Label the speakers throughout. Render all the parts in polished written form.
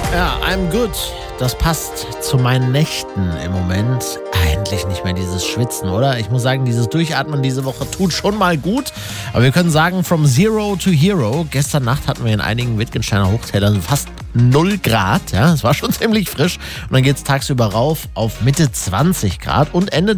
Speaker 1: Ja, I'm good. Das passt zu meinen Nächten im Moment. Eigentlich nicht mehr dieses Schwitzen, oder? Ich muss sagen, dieses Durchatmen diese Woche tut schon mal gut. Aber wir können sagen, from zero to hero. Gestern Nacht hatten wir in einigen Wittgensteiner Hochtälern fast 0 Grad. Ja, es war schon ziemlich frisch. Und dann geht es tagsüber rauf auf Mitte 20 Grad. Und Ende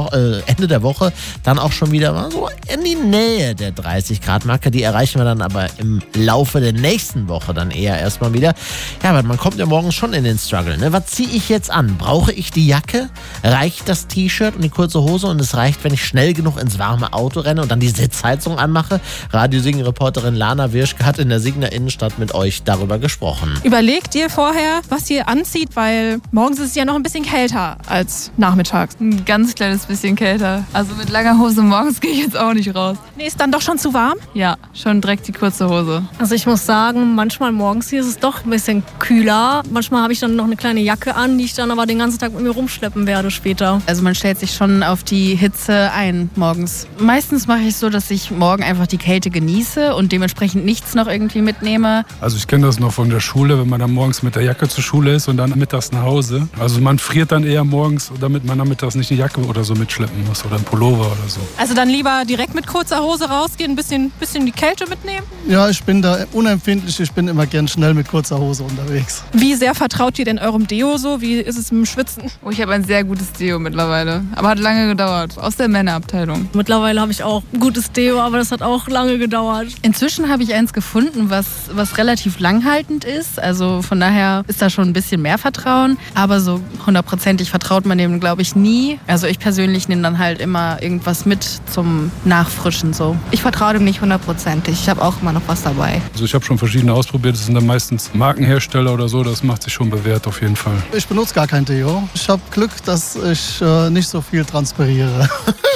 Speaker 1: der Woche dann auch schon wieder mal so in die Nähe der 30 Grad Marke. Die erreichen wir dann aber im Laufe der nächsten Woche dann eher erstmal wieder. Ja, aber man kommt ja morgens schon in den Struggle. Ne? Was ziehe ich jetzt an? Brauche ich die Jacke? Reicht das T-Shirt und die kurze Hose? Und es reicht, wenn ich schnell genug ins warme Auto renne und dann die Sitzheizung anmache? Radio-Siegen-Reporterin Lana Wirschke hat in der Siegner Innenstadt mit euch darüber gesprochen.
Speaker 2: Überlegt ihr vorher, was ihr anzieht, weil morgens ist es ja noch ein bisschen kälter als nachmittags.
Speaker 3: Ein ganz kleines bisschen kälter. Also mit langer Hose morgens gehe ich jetzt auch nicht raus.
Speaker 2: Nee, ist dann doch schon zu warm?
Speaker 3: Ja, schon direkt die kurze Hose.
Speaker 4: Also ich muss sagen, manchmal morgens hier ist es doch ein bisschen kühler. Manchmal habe ich dann noch eine kleine Jacke an, die ich dann aber den ganzen Tag mit mir rumschleppen werde später.
Speaker 3: Also man stellt sich schon auf die Hitze ein morgens. Meistens mache ich es so, dass ich morgen einfach die Kälte genieße und dementsprechend nichts noch irgendwie mitnehme.
Speaker 5: Also ich kenne das noch von der Schule, wenn man dann morgens mit der Jacke zur Schule ist und dann mittags nach Hause. Also man friert dann eher morgens, damit man dann mittags nicht eine Jacke oder so mitschleppen muss oder ein Pullover oder so.
Speaker 2: Also dann lieber direkt mit kurzer Hose rausgehen, ein bisschen die Kälte mitnehmen?
Speaker 6: Ja, ich bin da unempfindlich. Ich bin immer gern schnell mit kurzer Hose unterwegs.
Speaker 2: Wie sehr vertraut ihr denn eurem Deo so? Wie ist es mit dem Schwitzen?
Speaker 3: Oh, ich habe ein sehr gutes Deo mittlerweile. Aber hat lange gedauert. Aus der Männerabteilung.
Speaker 4: Mittlerweile habe ich auch ein gutes Deo, aber das hat auch lange gedauert.
Speaker 3: Inzwischen habe ich eins gefunden, was relativ langhaltend ist. Also von daher ist da schon ein bisschen mehr Vertrauen. Aber so 100%ig vertraut man dem, glaube ich, nie. Also ich persönlich nehme dann halt immer irgendwas mit zum Nachfrischen so.
Speaker 7: Ich vertraue dem nicht 100%ig. Ich habe auch immer noch was dabei.
Speaker 5: Also ich habe schon verschiedene ausprobiert. Das sind dann meistens Markenhersteller oder so. Das macht sich schon bewährt auf jeden Fall.
Speaker 6: Ich benutze gar kein Deo. Ich habe Glück, dass ich nicht so viel transpiriere.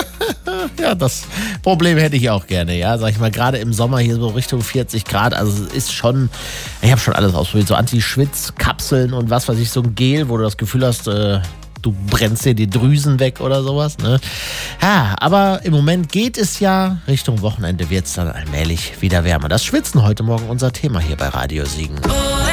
Speaker 1: Ja, das Problem hätte ich auch gerne, ja. Sag ich mal, gerade im Sommer hier so Richtung 40 Grad. Also es ist schon, ich habe schon alles ausprobiert. So Anti-Schwitz-Kapseln und was weiß ich, so ein Gel, wo du das Gefühl hast, du brennst dir die Drüsen weg oder sowas, ne? Ja, aber im Moment geht es ja. Richtung Wochenende wird es dann allmählich wieder wärmer. Das Schwitzen heute Morgen unser Thema hier bei Radio Siegen.